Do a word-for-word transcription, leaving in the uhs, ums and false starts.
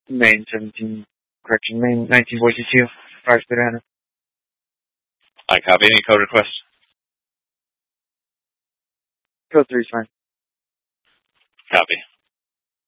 Main seventeen, correction, Main nineteen forty-two, fire spitter Hunter. I copy. Any code request? Code three is fine. Copy.